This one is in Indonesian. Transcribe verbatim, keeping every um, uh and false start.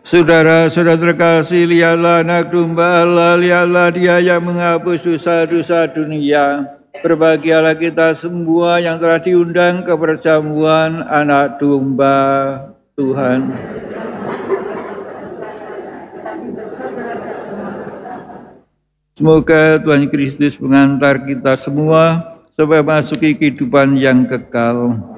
Saudara-saudara terkasih, lihatlah anak domba Allah, lihatlah Dia yang menghapus dosa-dosa dunia. Berbahagialah kita semua yang telah diundang ke perjamuan anak domba Tuhan. Semoga Tuhan Kristus mengantar kita semua supaya masuki kehidupan yang kekal.